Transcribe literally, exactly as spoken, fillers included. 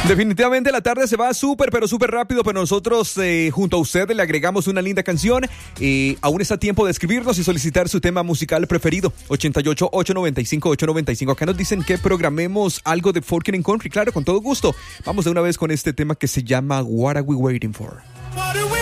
Definitivamente la tarde se va súper, pero súper rápido, pero nosotros eh, junto a usted le agregamos una linda canción. Eh, aún está a tiempo de escribirnos y solicitar su tema musical preferido. ochenta y ocho, ochocientos noventa y cinco, ochocientos noventa y cinco. Acá nos dicen que programemos algo de Folkin' and Country. Claro, con todo gusto. Vamos de una vez con este tema que se llama What Are We Waiting For.